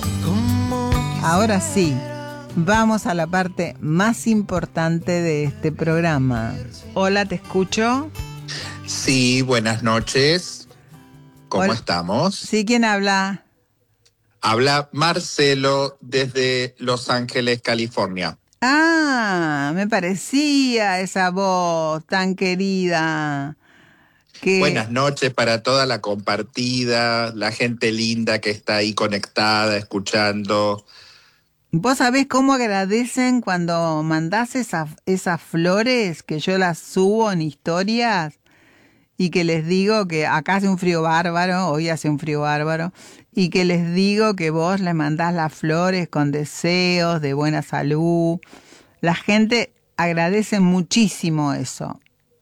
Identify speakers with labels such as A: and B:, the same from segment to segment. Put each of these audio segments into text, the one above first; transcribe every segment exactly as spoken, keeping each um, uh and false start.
A: Ahora sí, vamos a la parte más importante de este programa. Hola, ¿te escucho?
B: Sí, buenas noches. ¿Cómo
A: Hola.
B: estamos?
A: Sí, ¿quién habla?
B: Habla Marcelo desde Los Ángeles, California.
A: Ah, me parecía esa voz tan querida. Que...
B: Buenas noches para toda la compartida, la gente linda que está ahí conectada, escuchando.
A: ¿Vos sabés cómo agradecen cuando mandás esas, esas flores que yo las subo en historias? Y que les digo que acá hace un frío bárbaro, hoy hace un frío bárbaro, y que les digo que vos les mandás las flores con deseos de buena salud. La gente agradece muchísimo eso.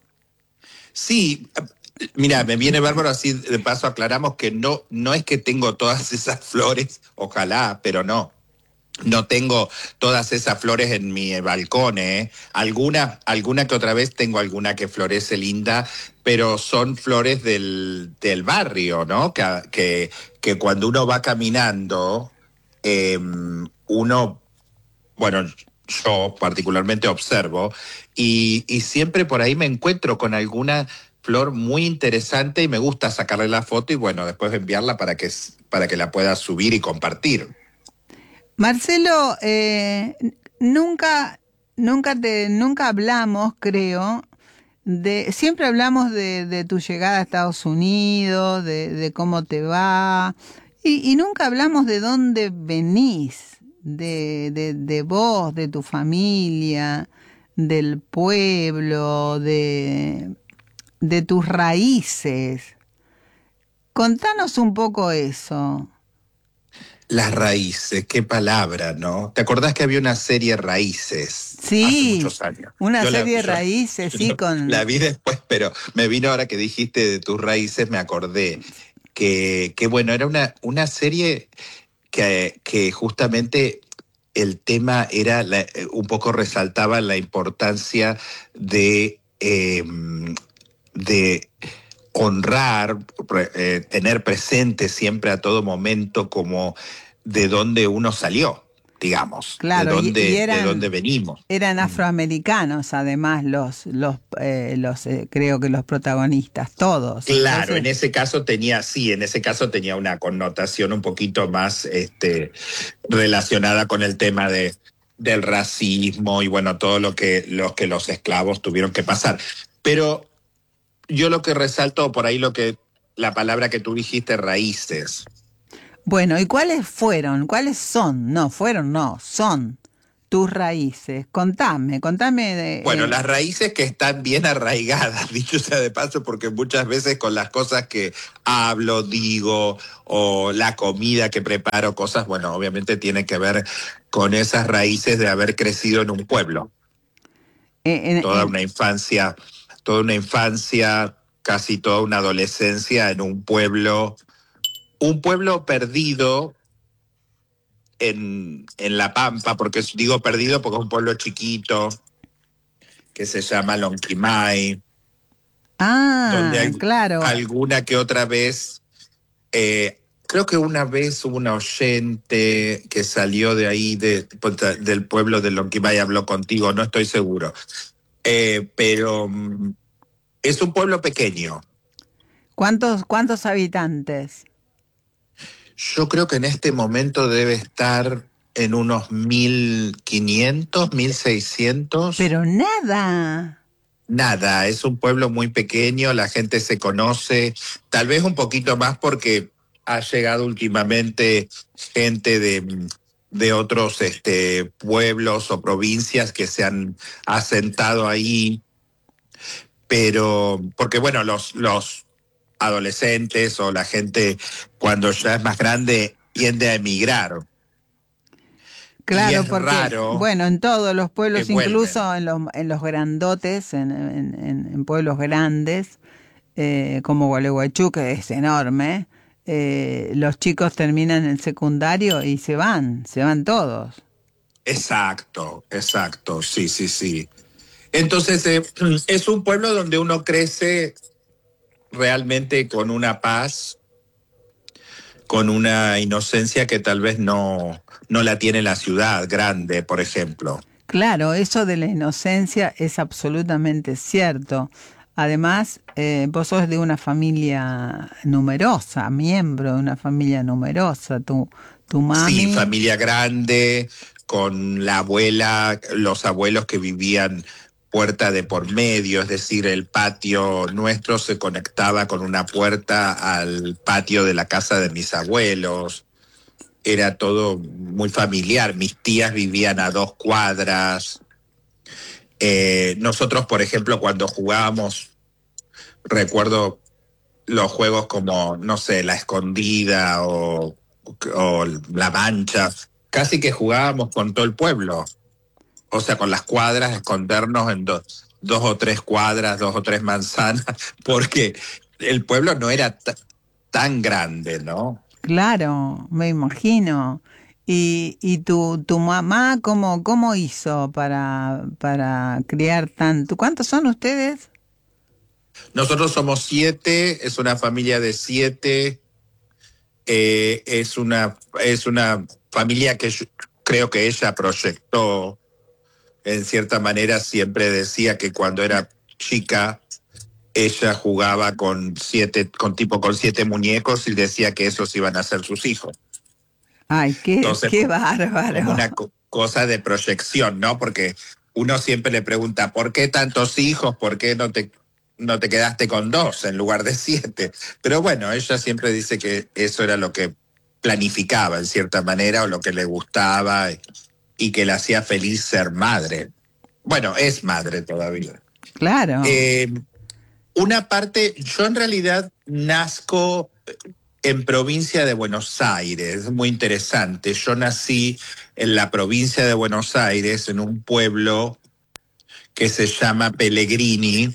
B: Sí, mira, me viene bárbaro, así de paso aclaramos que no, no es que tengo todas esas flores, ojalá, pero no. No tengo todas esas flores en mi balcón, ¿eh? Alguna, alguna que otra vez tengo alguna que florece linda, pero son flores del, del barrio, ¿no? Que, que, que cuando uno va caminando, eh, uno, bueno, yo particularmente observo, y, y siempre por ahí me encuentro con alguna flor muy interesante y me gusta sacarle la foto y bueno, después enviarla para que, para que la pueda subir y compartir.
A: Marcelo, eh, nunca, nunca, te, nunca hablamos, creo, de, siempre hablamos de, de tu llegada a Estados Unidos, de, de cómo te va, y, y nunca hablamos de dónde venís, de, de, de vos, de tu familia, del pueblo, de, de tus raíces. Contanos un poco eso.
B: Las raíces, qué palabra, ¿no? ¿Te acordás que había una serie Raíces hace
A: Sí,
B: muchos años?
A: una
B: Yo la,
A: serie de
B: yo,
A: raíces, sí,
B: yo la
A: con...
B: vi después, pero me vino ahora que dijiste de tus raíces, me acordé que, que bueno, era una, una serie que, que justamente el tema era, la, un poco resaltaba la importancia de, eh, de honrar, eh, tener presente siempre a todo momento como de dónde uno salió, digamos, de
A: Claro, y, y
B: dónde, de dónde
A: eran,
B: venimos.
A: eran afroamericanos, además, los, los, eh, los eh, creo que los protagonistas, todos.
B: Claro,
A: Entonces,
B: en ese caso tenía, sí, en ese caso tenía una connotación un poquito más este, relacionada con el tema de, del racismo y bueno, todo lo que, lo que los esclavos tuvieron que pasar. Pero yo lo que resalto por ahí, lo que, la palabra que tú dijiste, raíces.
A: bueno, ¿y cuáles fueron? ¿Cuáles son? No, fueron, no, son tus raíces. Contame, contame de...
B: Bueno,
A: Eh,
B: las raíces que están bien arraigadas, dicho sea de paso, porque muchas veces con las cosas que hablo, digo, o la comida que preparo, cosas, bueno, obviamente tiene que ver con esas raíces de haber crecido en un pueblo.
A: en,
B: Toda
A: en,
B: una infancia, toda una infancia, casi toda una adolescencia en un pueblo, un pueblo perdido en, en La Pampa, porque digo perdido porque es un pueblo chiquito que se llama Lonquimay, donde
A: ah,
B: hay
A: claro.
B: alguna que otra vez, eh, creo que una vez hubo una oyente que salió de ahí, de, del pueblo de Lonquimay, habló contigo, no estoy seguro. Eh, pero um, es un pueblo pequeño.
A: ¿Cuántos, cuántos habitantes?
B: Yo creo que en este momento debe estar en unos mil quinientos, mil seiscientos.
A: Pero nada.
B: Nada, es un pueblo muy pequeño, la gente se conoce, tal vez un poquito más porque ha llegado últimamente gente de, de otros este, pueblos o provincias que se han asentado ahí, pero porque bueno, los, los adolescentes o la gente cuando ya es más grande tiende a emigrar y
A: Claro,
B: es
A: porque,
B: raro
A: bueno, en todos los
B: que
A: pueblos,
B: vuelven.
A: incluso en los, en los grandotes, en, en, en- en pueblos grandes, eh, como Gualeguaychú, que es enorme, eh, los chicos terminan el secundario y se van, se van todos.
B: Exacto, exacto, sí, sí, sí. Entonces, eh, es un pueblo donde uno crece realmente con una paz, con una inocencia que tal vez no, no la tiene la ciudad grande, por ejemplo.
A: Claro, eso de la inocencia es absolutamente cierto. Además, eh, vos sos de una familia numerosa, miembro de una familia numerosa. Tu, tu
B: Sí,
A: mami.
B: familia grande, con la abuela, los abuelos que vivían puerta de por medio, es decir, el patio nuestro se conectaba con una puerta al patio de la casa de mis abuelos. Era todo muy familiar. Mis tías vivían a dos cuadras. Eh, nosotros, por ejemplo, cuando jugábamos, recuerdo los juegos como, no sé, la escondida o, o la mancha, casi que jugábamos con todo el pueblo, o sea, con las cuadras, escondernos en dos, dos o tres cuadras, dos o tres manzanas, porque el pueblo no era t- tan grande, ¿no?
A: Claro, me imagino. ¿Y, y tu, tu mamá cómo, cómo hizo para, para criar tanto? ¿Cuántos son ustedes?
B: Nosotros somos siete, es una familia de siete, eh, es una, es una familia que yo creo que ella proyectó. En cierta manera siempre decía que cuando era chica ella jugaba con siete, con tipo con siete muñecos y decía que esos iban a ser sus hijos.
A: Ay, qué,
B: Entonces,
A: qué
B: como
A: bárbaro.
B: una co- cosa de proyección, ¿no? Porque uno siempre le pregunta, ¿por qué tantos hijos? ¿Por qué no te, no te quedaste con dos en lugar de siete? Pero bueno, ella siempre dice que eso era lo que planificaba en cierta manera o lo que le gustaba y, y que le hacía feliz ser madre. Bueno, es madre todavía.
A: Claro.
B: Eh, una parte, yo en realidad nazco en provincia de Buenos Aires, es muy interesante. Yo nací en la provincia de Buenos Aires, en un pueblo que se llama Pellegrini,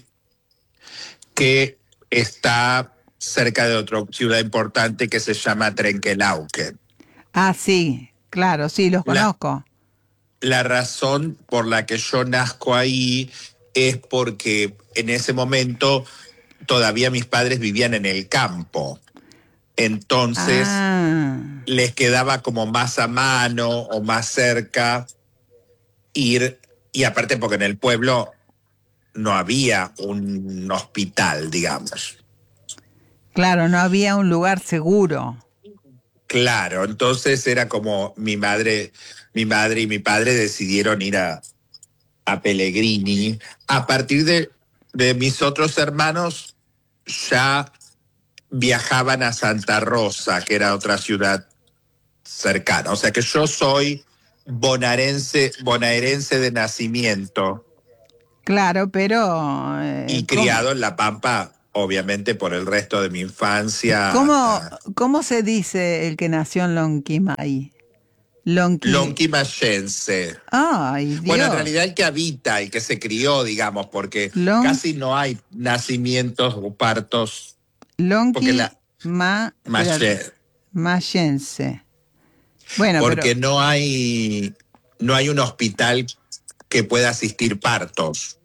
B: que está cerca de otra ciudad importante que se llama Trenquelauquen.
A: Ah, sí, claro, sí, los
B: La,
A: conozco.
B: la razón por la que yo nazco ahí es porque en ese momento todavía mis padres vivían en el campo. Entonces
A: Ah,
B: les quedaba como más a mano o más cerca ir, y aparte porque en el pueblo no había un hospital, digamos.
A: claro, no había un lugar seguro.
B: Claro, entonces era como mi madre, mi madre y mi padre decidieron ir a, a Pellegrini. A partir de, de mis otros hermanos ya viajaban a Santa Rosa, que era otra ciudad cercana. O sea que yo soy bonaerense, bonaerense de nacimiento
A: Claro, pero eh,
B: y
A: ¿cómo,
B: criado en La Pampa, obviamente por el resto de mi infancia
A: cómo,
B: hasta
A: cómo se dice el que nació en Lonquimay? Lonqui.
B: lonquimayense.
A: Ay,
B: Bueno, en realidad
A: Dios.
B: el que habita, el que se crió, digamos, porque
A: Lon,
B: casi no hay nacimientos o partos, porque
A: Lonqui
B: la
A: ma, espérate,
B: maye-
A: mayense. Bueno, pero,
B: porque no hay no hay un hospital que pueda asistir partos.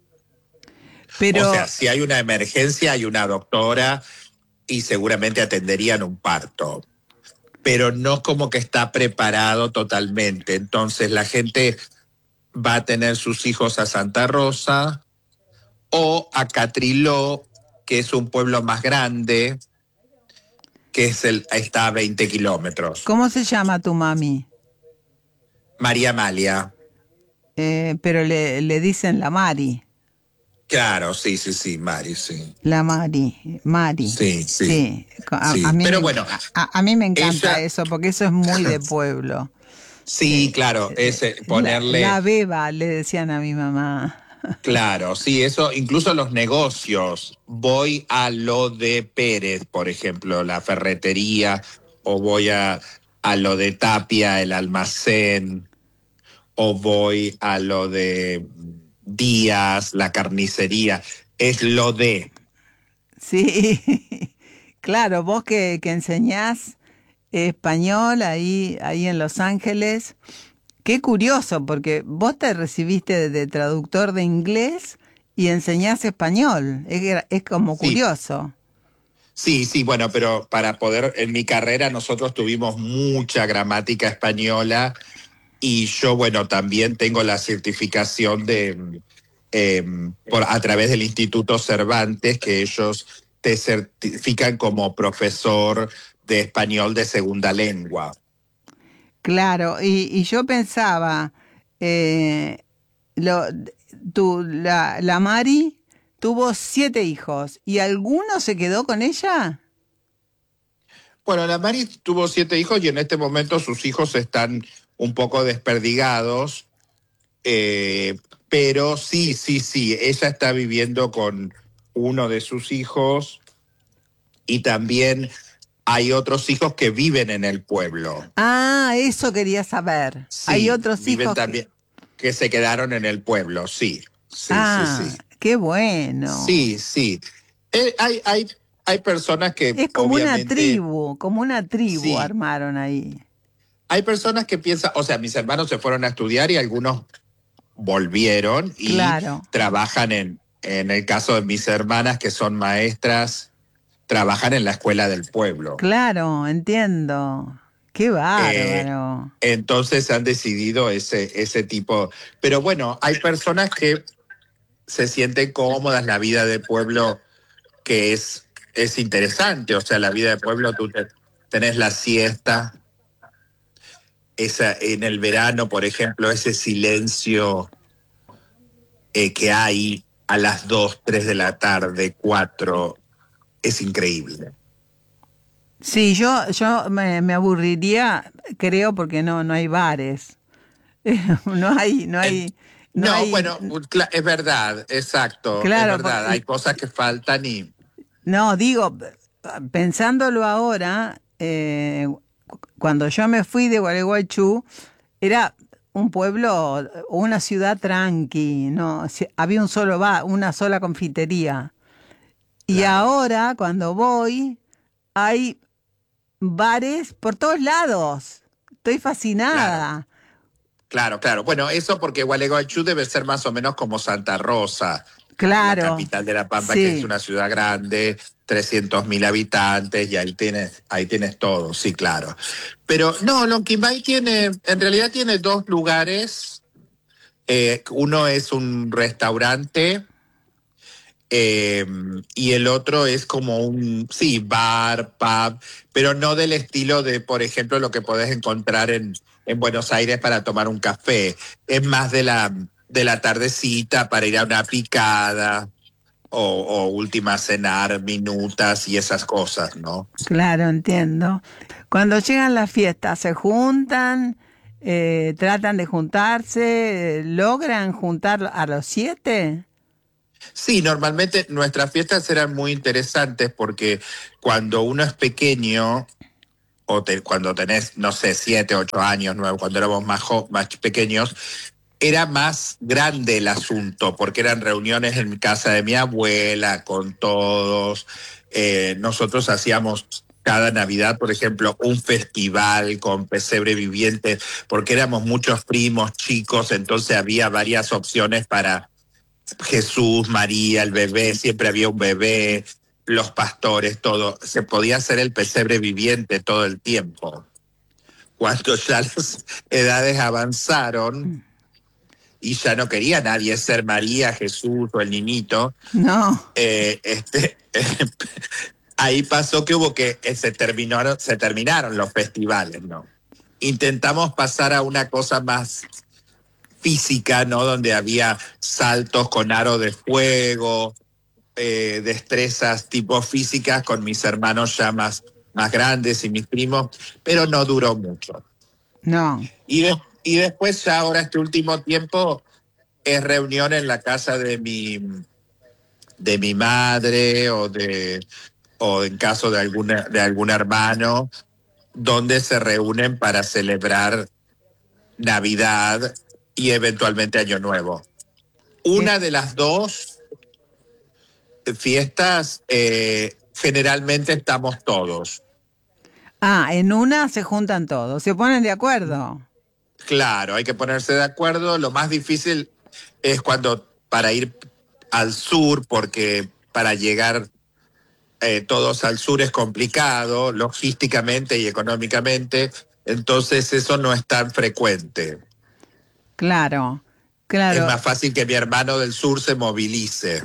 B: O sea,
A: pero,
B: si hay una emergencia, hay una doctora y seguramente atenderían un parto, pero no es como que está preparado totalmente. Entonces la gente va a tener sus hijos a Santa Rosa o a Catriló, que es un pueblo más grande, que es el, está a veinte kilómetros.
A: ¿cómo se llama tu mami?
B: María Amalia.
A: Eh, pero le, le dicen la Mari.
B: Claro, sí, sí, sí, Mari, sí.
A: La Mari, Mari.
B: Sí, sí,
A: Sí, a, a
B: sí.
A: mí me,
B: Pero
A: enc-
B: bueno,
A: a, a mí me encanta
B: ella,
A: eso, porque eso es muy de pueblo.
B: sí,
A: Eh,
B: claro, es
A: eh,
B: eh,
A: la,
B: ponerle.
A: la beba, le decían a mi mamá.
B: Claro, sí, eso, incluso los negocios. Voy a lo de Pérez, por ejemplo, la ferretería, o voy a, a lo de Tapia, el almacén, o voy a lo de Díaz, la carnicería. Es lo de.
A: Sí, claro, vos que, que enseñás español ahí, ahí en Los Ángeles, qué curioso, porque vos te recibiste de, de traductor de inglés y enseñás español. Es, gra- es como
B: Sí,
A: curioso.
B: Sí, sí, bueno, pero para poder, en mi carrera nosotros tuvimos mucha gramática española y yo, bueno, también tengo la certificación de, eh, por, a través del Instituto Cervantes, que ellos te certifican como profesor de español de segunda lengua.
A: Claro, y, y yo pensaba, eh, lo, tu, la, la Mari tuvo siete hijos y ¿alguno se quedó con ella?
B: Bueno, la Mari tuvo siete hijos y en este momento sus hijos están un poco desperdigados. Eh, pero sí, sí, sí, ella está viviendo con uno de sus hijos y también hay otros hijos que viven en el pueblo.
A: Ah, eso quería saber. Hay
B: Sí,
A: otros
B: viven
A: hijos que...
B: también, que se quedaron en el pueblo, sí, sí, sí,
A: Ah,
B: sí.
A: qué bueno.
B: Sí, sí. Eh, hay, hay, hay personas que
A: Es como una
B: obviamente,
A: tribu, como una tribu
B: sí,
A: armaron ahí.
B: hay personas que piensan, o sea, mis hermanos se fueron a estudiar y algunos volvieron y
A: Claro,
B: trabajan en, en el caso de mis hermanas que son maestras, trabajan en la escuela del pueblo.
A: claro, entiendo. Qué
B: Eh,
A: bárbaro.
B: entonces han decidido ese, ese tipo. Pero bueno, hay personas que se sienten cómodas, la vida de pueblo que es, es interesante, o sea, la vida de pueblo, tú te- tenés la siesta, esa, en el verano, por ejemplo, ese silencio eh, que hay a las dos, tres de la tarde, cuatro, es increíble.
A: Sí, yo, yo me, me aburriría, creo, porque no, no hay bares. No hay, no
B: En-
A: hay, no
B: no,
A: hay,
B: bueno, cla- es verdad, exacto, es
A: claro,
B: verdad, hay
A: porque,
B: cosas que faltan y
A: no, digo, pensándolo ahora, eh, cu- cuando yo me fui de Gualeguaychú, era un pueblo, una ciudad tranqui, no, Si- había un solo bar, una sola confitería. Y
B: claro,
A: ahora, cuando voy, hay bares por todos lados. Estoy
B: claro.
A: fascinada.
B: Claro, claro. Bueno, eso porque Gualeguaychú debe ser más o menos como Santa Rosa, la
A: Claro,
B: capital de La Pampa, que es
A: sí.
B: una ciudad grande, trescientos mil habitantes, y ahí tienes, ahí tienes todo, sí, claro. Pero no, Lonquimay tiene, en realidad tiene dos lugares. Eh, uno es un restaurante eh, y el otro es como un, sí, bar, pub, pero no del estilo de, por ejemplo, lo que podés encontrar en, en Buenos Aires para tomar un café. Es más de la, de la tardecita para ir a una picada o, o última a cenar, minutas y esas cosas, ¿no?
A: Claro, entiendo. Cuando llegan las fiestas, se juntan, eh, tratan de juntarse, logran juntar a los siete.
B: Sí, normalmente nuestras fiestas eran muy interesantes porque cuando uno es pequeño, o te- cuando tenés, no sé, siete, ocho años, nueve, cuando éramos más, jo- más pequeños, era más grande el asunto, porque eran reuniones en casa de mi abuela, con todos. Eh, nosotros hacíamos cada Navidad, por ejemplo, un festival con pesebre viviente, porque éramos muchos primos chicos, entonces había varias opciones para Jesús, María, el bebé, siempre había un bebé, los pastores, todo. Se podía hacer el pesebre viviente todo el tiempo. Cuando ya las edades avanzaron y ya no quería nadie ser María, Jesús o el niñito,
A: No,
B: eh, este, ahí pasó que hubo que eh, se terminaron, se terminaron los festivales, ¿no? Intentamos pasar a una cosa más física, ¿no? Donde había saltos con aro de fuego, eh, destrezas tipo físicas con mis hermanos ya más, más grandes y mis primos, pero no duró mucho.
A: no.
B: Y, de- y después ya ahora este último tiempo es reunión en la casa de mi, de mi madre o de o en caso de alguna, de algún hermano, donde se reúnen para celebrar Navidad y eventualmente Año Nuevo.
A: ¿Qué?
B: Una de las dos fiestas eh, generalmente estamos todos.
A: Ah, en una se juntan todos, se ponen de acuerdo.
B: Claro, hay que ponerse de acuerdo. Lo más difícil es cuando para ir al sur, porque para llegar eh, todos al sur es complicado, logísticamente y económicamente, entonces eso no es tan frecuente.
A: Claro,
B: Es
A: claro.
B: más fácil que mi hermano del sur se movilice.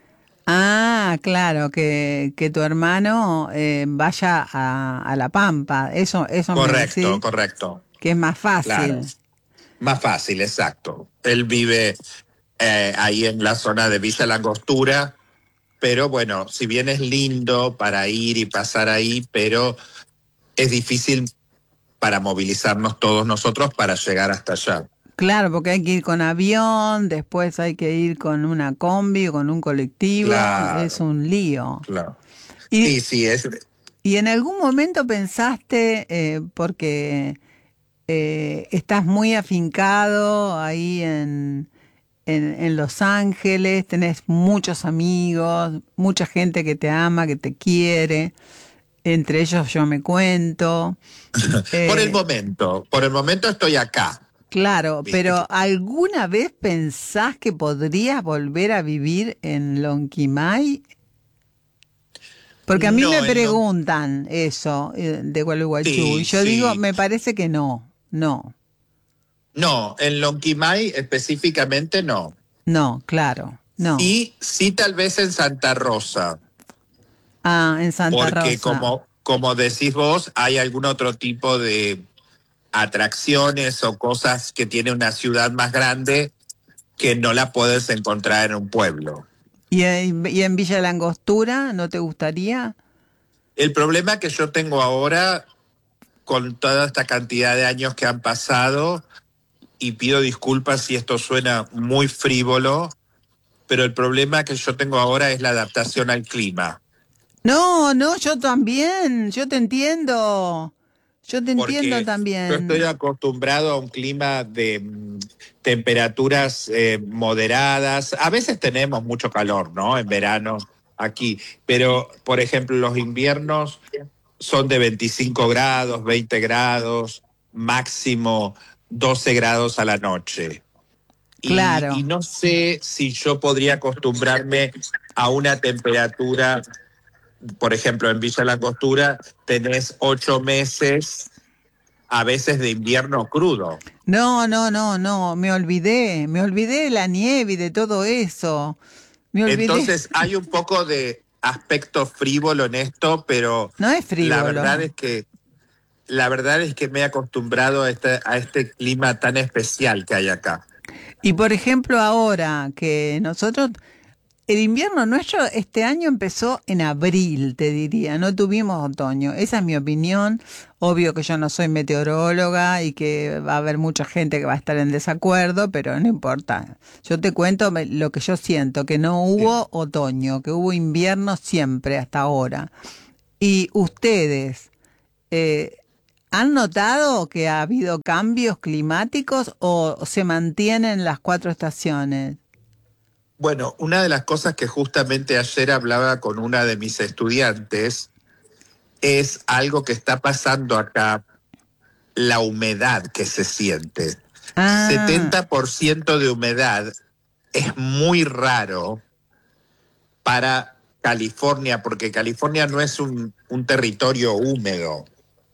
A: Ah, claro, que, que tu hermano eh, vaya a, a La Pampa. Eso, eso me
B: Correcto,
A: decís
B: correcto,
A: que es más
B: claro.
A: fácil.
B: Más fácil, exacto. Él vive eh, ahí en la zona de Villa Langostura, pero bueno, si bien es lindo para ir y pasar ahí, pero es difícil para movilizarnos todos nosotros para llegar hasta allá.
A: Claro, porque hay que ir con avión, después hay que ir con una combi, con un colectivo, es
B: Claro,
A: un lío.
B: claro.
A: Y,
B: Sí, sí, es.
A: y en algún momento pensaste, eh, porque eh, estás muy afincado ahí en, en, en Los Ángeles, tenés muchos amigos, mucha gente que te ama, que te quiere, entre ellos yo me cuento.
B: Por el
A: Eh,
B: momento, por el momento estoy acá.
A: claro,
B: ¿Viste?
A: pero ¿alguna vez pensás que podrías volver a vivir en Lonquimay? Porque a mí me
B: No, en lo,
A: preguntan eso eh, de Gualeguaychú y
B: sí,
A: yo digo,
B: sí.
A: me parece que no, no,
B: No, en Lonquimay específicamente no.
A: no, claro, no.
B: Sí, sí, tal vez en Santa Rosa,
A: Ah, en Santa
B: porque
A: Rosa.
B: como, como decís vos, hay algún otro tipo de atracciones o cosas que tiene una ciudad más grande que no la puedes encontrar en un pueblo.
A: ¿Y en, y en Villa Langostura no te gustaría?
B: El problema que yo tengo ahora, con toda esta cantidad de años que han pasado, y pido disculpas si esto suena muy frívolo, pero el problema que yo tengo ahora es la adaptación al clima.
A: No, no, yo también, yo te entiendo, yo te entiendo
B: Porque yo estoy
A: también.
B: acostumbrado a un clima de mm, temperaturas eh, moderadas. A veces tenemos mucho calor, ¿no? En verano aquí, pero por ejemplo los inviernos son de veinticinco grados, veinte grados, máximo doce grados a la noche. Y, y
A: Claro.
B: no sé si yo podría acostumbrarme a una temperatura, por ejemplo, en Villa La Angostura tenés ocho meses a veces de invierno crudo.
A: No, no, no, no, me olvidé, me olvidé de la nieve y de todo eso. Me olvidé.
B: Entonces hay un poco de aspecto frívolo en esto, pero
A: No es
B: la verdad
A: frívolo.
B: es que la verdad es que me he acostumbrado a este, a este clima tan especial que hay acá.
A: Y por ejemplo, ahora que nosotros, el invierno nuestro este año empezó en abril, te diría, no tuvimos otoño. Esa es mi opinión. Obvio que yo no soy meteoróloga y que va a haber mucha gente que va a estar en desacuerdo, pero no importa. Yo te cuento me- lo que yo siento, que no
B: Sí.
A: hubo otoño, que hubo invierno siempre hasta ahora. Y ustedes, eh, ¿han notado que ha habido cambios climáticos o se mantienen las cuatro estaciones?
B: Bueno, una de las cosas que justamente ayer hablaba con una de mis estudiantes es algo que está pasando acá, la humedad que se siente.
A: Ah,
B: setenta por ciento de humedad es muy raro para California, porque California no es un, un territorio húmedo.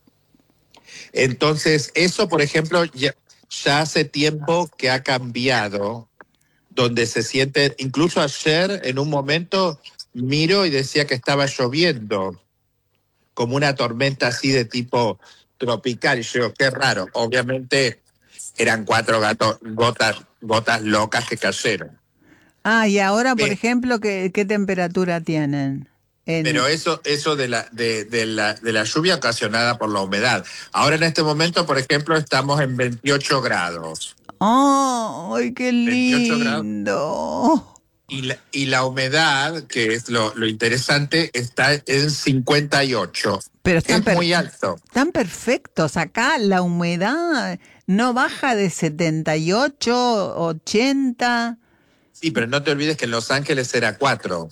B: Entonces, eso, por ejemplo, ya, ya hace tiempo que ha cambiado, donde se siente, incluso ayer en un momento miro y decía que estaba lloviendo, como una tormenta así de tipo tropical. Y yo, digo, qué raro. Obviamente eran cuatro gato, gotas, gotas locas que cayeron.
A: ah, y ahora, por
B: Pe-
A: ejemplo, ¿qué, qué temperatura tienen?
B: Pero
A: En,
B: eso, eso de la, de, de la, de la lluvia ocasionada por la humedad. Ahora en este momento, por ejemplo, estamos en veintiocho grados.
A: ¡oh, ay, qué
B: veintiocho grados.
A: lindo!
B: Y la, y la humedad, que es lo, lo interesante, está en cincuenta y ocho.
A: Pero están,
B: Es
A: per-
B: muy alto.
A: están perfectos. Acá la humedad no baja de setenta y ocho, ochenta.
B: Sí, pero no te olvides que en Los Ángeles era cuatro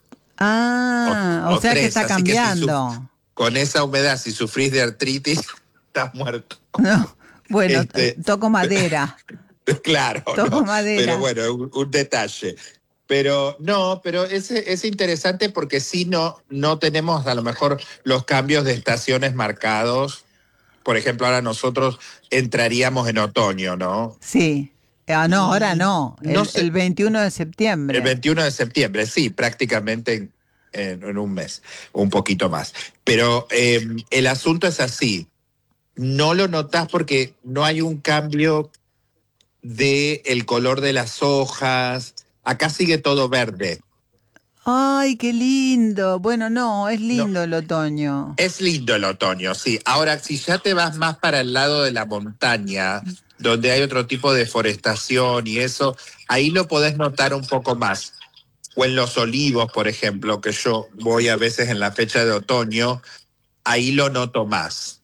B: o,
A: Ah, o
B: o
A: sea que
B: tres.
A: está
B: Así que si suf-
A: cambiando.
B: con esa humedad, si sufrís de artritis, estás muerto.
A: No, bueno, t-
B: Este,
A: toco madera,
B: claro,
A: toco
B: ¿no? Pero
A: madera.
B: bueno, un, un detalle. Pero no, pero es, es interesante porque sí no, no tenemos a lo mejor los cambios de estaciones marcados. Por ejemplo, ahora nosotros entraríamos en otoño, ¿no?
A: Sí. Ah, no, ahora
B: Y
A: no.
B: no
A: El, el
B: sé,
A: veintiuno de
B: el
A: septiembre.
B: veintiuno de septiembre, sí, prácticamente en, en- en un mes, un poquito más. Pero eh, el asunto es así, no lo notás porque no hay un cambio de el color de las hojas, acá sigue todo verde.
A: Ay, qué lindo. Bueno, no, es
B: No,
A: lindo el otoño.
B: es lindo el otoño, sí. Ahora, si ya te vas más para el lado de la montaña, donde hay otro tipo de forestación y eso, ahí lo podés notar un poco más. O en los olivos, por ejemplo, que yo voy a veces en la fecha de otoño, ahí lo noto más.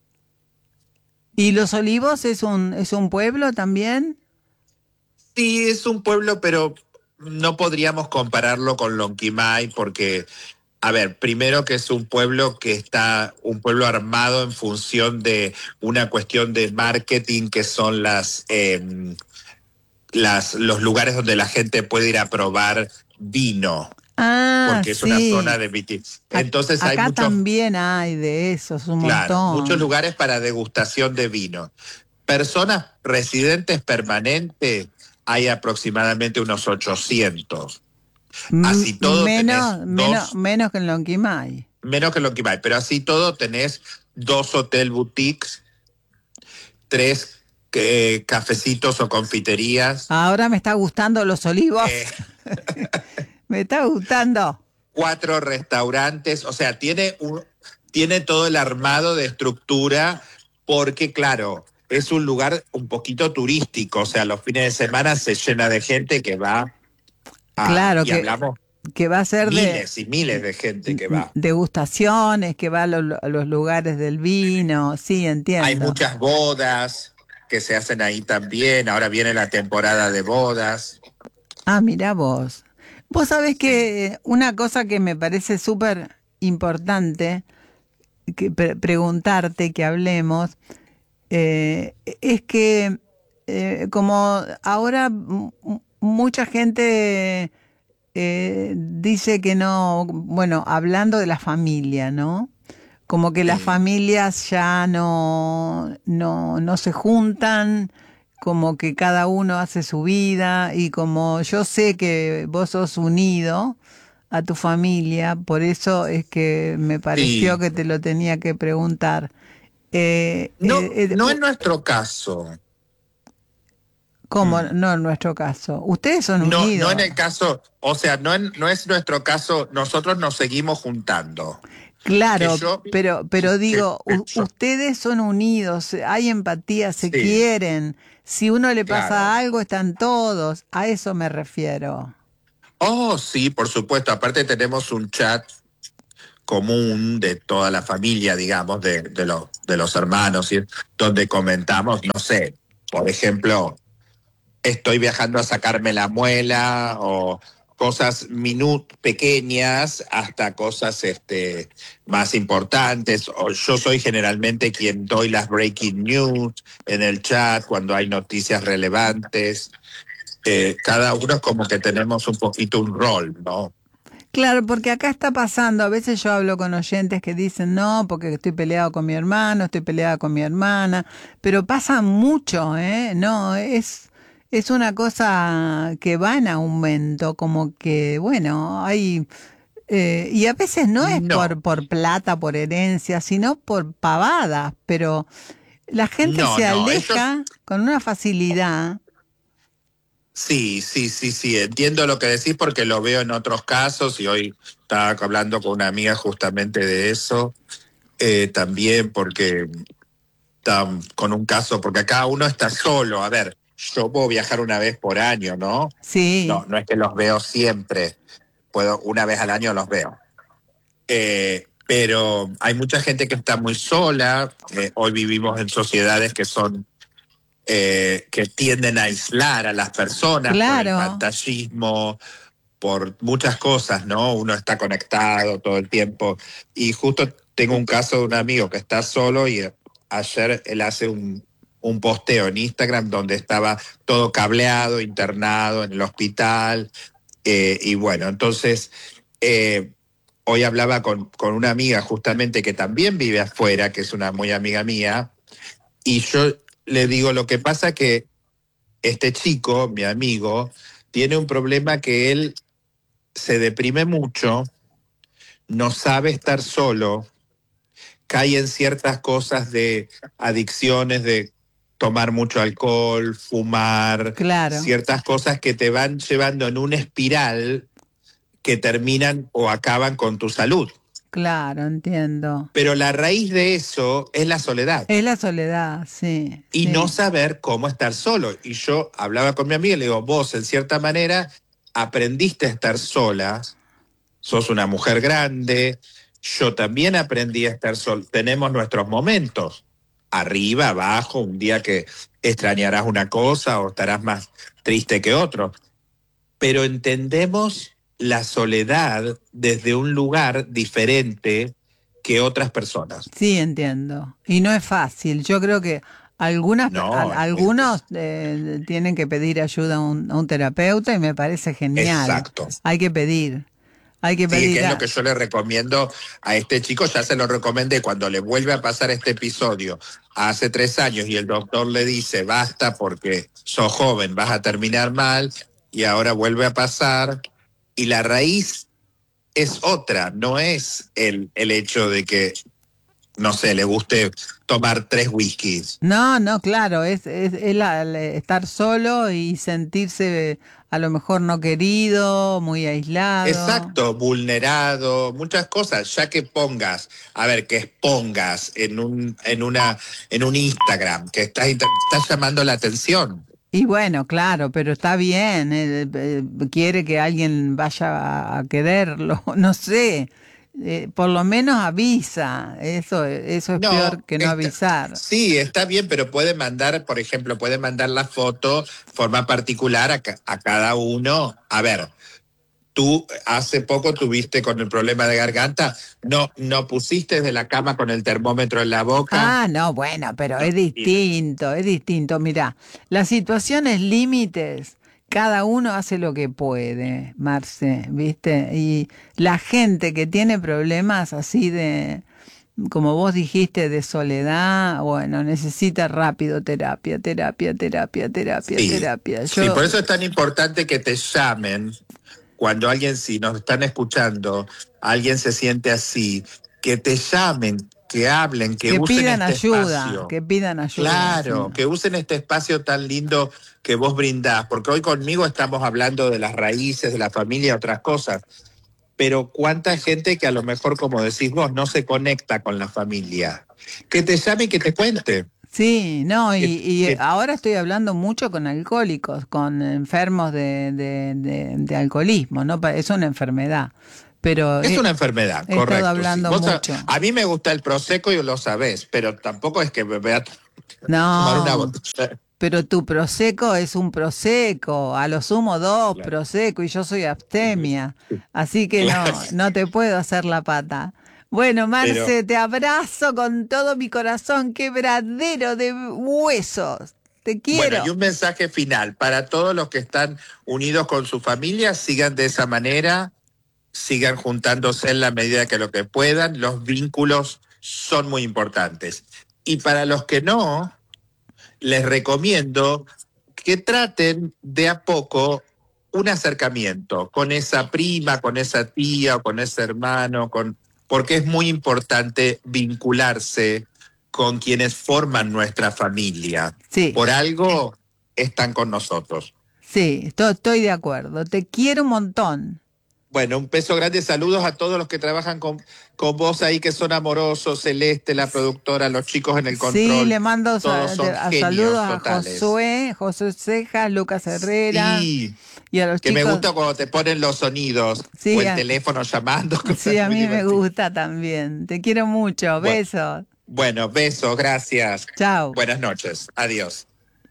A: ¿Y Los Olivos es un, es un pueblo también?
B: Sí, es un pueblo, pero no podríamos compararlo con Lonquimay porque, a ver, primero que es un pueblo que está, un pueblo armado en función de una cuestión de marketing que son las, eh, las, los lugares donde la gente puede ir a probar vino,
A: Ah,
B: porque es una zona
A: sí.
B: de viti.
A: Ac-
B: Entonces hay
A: acá
B: muchos,
A: también hay de esos, un
B: claro, muchos
A: montón.
B: lugares para degustación de vino. Personas residentes permanentes hay aproximadamente unos ochocientos.
A: M-
B: Así todo tenés
A: menos, menos,
B: dos,
A: menos que en Lonquimay.
B: menos que lo que hay, pero así todo tenés dos hotel boutiques, tres eh, cafecitos o confiterías,
A: Ahora me está gustando Los
B: eh,
A: Olivos. Me está gustando.
B: cuatro restaurantes, o sea, tiene, un, tiene todo el armado de estructura porque, claro, es un lugar un poquito turístico, o sea, los fines de semana se llena de gente que va a,
A: Claro
B: y
A: que,
B: hablamos
A: que va a ser de
B: miles y miles de gente que va.
A: degustaciones, que va a, lo- a los lugares del vino. Sí,
B: Hay
A: entiendo.
B: muchas bodas que se hacen ahí también. Ahora viene la temporada de bodas.
A: Ah, mira vos. Vos sabés
B: Sí.
A: que una cosa que me parece súper importante que pre- preguntarte, que hablemos, eh, es que eh, como ahora m- m- mucha gente eh, dice que no, bueno, hablando de la familia, ¿no? Como que las
B: Sí.
A: familias ya no, no, no se juntan, como que cada uno hace su vida y como yo sé que vos sos unido a tu familia, por eso es que me pareció
B: Sí.
A: que te lo tenía que preguntar. Eh,
B: No,
A: eh, eh,
B: no
A: u-
B: en nuestro caso.
A: ¿Cómo
B: Mm.
A: no en nuestro caso? Ustedes son
B: No, no en
A: unidos.
B: el caso, o sea, no, en- no es nuestro caso, nosotros nos seguimos juntando. Que
A: Claro,
B: yo,
A: pero,
B: que,
A: pero
B: que-
A: digo,
B: que
A: u-
B: yo,
A: ustedes son unidos, hay empatía, se
B: sí,
A: quieren. Si uno le
B: claro.
A: pasa algo, están todos. A eso me refiero.
B: Oh, sí, por supuesto. Aparte tenemos un chat común de toda la familia, digamos, de, de, los, de los hermanos, y donde comentamos, no sé, por ejemplo, estoy viajando a sacarme la muela o cosas minut pequeñas hasta cosas este, más importantes. O yo soy generalmente quien doy las breaking news en el chat cuando hay noticias relevantes. Eh, cada uno es como que tenemos un poquito un rol, ¿no?
A: Claro, porque acá está pasando, a veces yo hablo con oyentes que dicen, no, porque estoy peleado con mi hermano, estoy peleada con mi hermana, pero pasa mucho, ¿eh? No, es, es una cosa que va en aumento, como que, bueno, hay... eh, y a veces no es
B: No,
A: por, por plata, por herencia, sino por pavadas, pero la gente
B: no,
A: se
B: no. Ellos
A: aleja con una facilidad.
B: sí, sí, sí, sí, entiendo lo que decís porque lo veo en otros casos y hoy estaba hablando con una amiga justamente de eso, eh, también porque está con un caso, porque acá uno está solo, a ver, yo puedo viajar una vez por año, ¿no?
A: Sí,
B: No, no es que los veo siempre, puedo, una vez al año los veo. Eh, pero hay mucha gente que está muy sola, eh, hoy vivimos en sociedades que son eh, que tienden a aislar a las personas por el
A: claro.
B: pantallismo, por muchas cosas, ¿no? Uno está conectado todo el tiempo. Y justo tengo un caso de un amigo que está solo y eh, ayer él hace un, un posteo en Instagram donde estaba todo cableado, internado en el hospital. Eh, y bueno, entonces, eh, hoy hablaba con, con una amiga justamente que también vive afuera, que es una muy amiga mía, y yo le digo, lo que pasa que este chico, mi amigo, tiene un problema que él se deprime mucho, no sabe estar solo, cae en ciertas cosas de adicciones, de tomar mucho alcohol, fumar,
A: Claro,
B: ciertas cosas que te van llevando en una espiral que terminan o acaban con tu salud.
A: claro, entiendo.
B: Pero la raíz de eso es la soledad
A: Es la soledad, sí,
B: y no
A: sí.
B: saber cómo estar solo. Y yo hablaba con mi amiga y le digo, vos en cierta manera aprendiste a estar sola, sos una mujer grande, yo también aprendí a estar sola. Tenemos nuestros momentos, arriba, abajo, un día que extrañarás una cosa o estarás más triste que otro. Pero entendemos la soledad desde un lugar diferente que otras personas.
A: Sí, entiendo. Y no es fácil. Yo creo que algunas, pe- al-
B: No, es muy
A: algunos eh, tienen que pedir ayuda a un, a un terapeuta y me parece genial.
B: exacto.
A: Hay que pedir, hay que
B: Sí, que
A: pedir.
B: es lo
A: a-
B: que yo le recomiendo a este chico, ya se lo recomendé cuando le vuelve a pasar este episodio hace tres años y el doctor le dice, basta porque sos joven, vas a terminar mal, y ahora vuelve a pasar, y la raíz es otra, no es el, el hecho de que, no sé, le guste tomar tres whiskies.
A: No, no, claro, es, es, es la- la- estar solo y sentirse a lo mejor no querido, muy aislado.
B: Exacto, vulnerado, muchas cosas, ya que pongas, a ver, que expongas en un, en una, en un Instagram, que estás, inter- estás llamando la atención.
A: Y bueno, claro, pero está bien, eh, eh, quiere que alguien vaya a, a quererlo, no sé, eh, por lo menos avisa, eso, eso es peor
B: No,
A: que no
B: está,
A: avisar.
B: sí, está bien, pero puede mandar, por ejemplo, puede mandar la foto, forma particular a, ca- a cada uno. A ver, tú hace poco tuviste con el problema de garganta, no, no pusiste de la cama con el termómetro en la boca.
A: Ah, no, bueno, pero
B: No,
A: es
B: y-
A: distinto, es distinto. Mirá, las situaciones límites, cada uno hace lo que puede, Marce, ¿viste? Y la gente que tiene problemas así de, como vos dijiste, de soledad, bueno, necesita rápido terapia, terapia, terapia, terapia,
B: sí,
A: terapia.
B: sí,
A: Yo,
B: por eso es tan importante que te llamen cuando alguien, si nos están escuchando, alguien se siente así, que te llamen, que hablen, que
A: que
B: usen
A: pidan
B: este
A: ayuda,
B: espacio.
A: que pidan ayuda, sí.
B: Claro, que usen este espacio tan lindo que vos brindás, porque hoy conmigo estamos hablando de las raíces, de la familia, otras cosas, pero cuánta gente que a lo mejor, como decís vos, no se conecta con la familia, que te llame y que te cuente.
A: Sí, no, y,
B: Que,
A: y
B: que
A: ahora estoy hablando mucho con alcohólicos, con enfermos de, de, de- de alcoholismo, ¿no? Pa- Es una enfermedad, pero
B: es
A: he,
B: una enfermedad,
A: he estado
B: correcto, sí.
A: hablando
B: Vos, a,
A: mucho.
B: a mí me gusta el prosecco y lo sabés, pero tampoco es que me voy a tomar una
A: No,
B: botella.
A: pero tu Prosecco es un Prosecco, a lo sumo dos
B: Claro.
A: Prosecco y yo soy abstemia, así que
B: Claro.
A: no, no te puedo hacer la pata. Bueno,
B: Pero
A: Marce, te abrazo con todo mi corazón, quebradero de huesos. Te
B: bueno,
A: quiero.
B: y un mensaje final para todos los que están unidos con su familia, sigan de esa manera, sigan juntándose en la medida que lo que puedan, los vínculos son muy importantes. Y para los que no, les recomiendo que traten de a poco un acercamiento con esa prima, con esa tía o con ese hermano, con, porque es muy importante vincularse con quienes forman nuestra familia.
A: Sí.
B: Por algo están con nosotros.
A: Sí, esto- estoy de acuerdo. Te quiero un montón.
B: Bueno, un beso grande, saludos a todos los que trabajan con, con vos ahí, que son amorosos, Celeste, la productora, los chicos en el
A: Sí,
B: control,
A: le mando
B: todos
A: sa- de-
B: son
A: a saludos
B: genios
A: a
B: totales.
A: Josué, José Cejas, Lucas Herrera
B: Sí,
A: y a los
B: que me
A: chicos.
B: gusta cuando te ponen los sonidos o
A: Sí,
B: el
A: a,
B: teléfono llamando,
A: sí,
B: cosas
A: a
B: muy
A: mí me
B: divertidas.
A: gusta también. Te quiero mucho.
B: Bueno,
A: Besos.
B: bueno, besos, gracias.
A: Chao.
B: Buenas noches, adiós.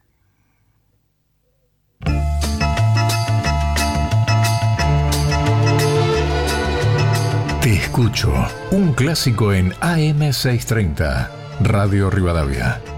C: Te escucho, un clásico en A M seiscientos treinta, Radio Rivadavia.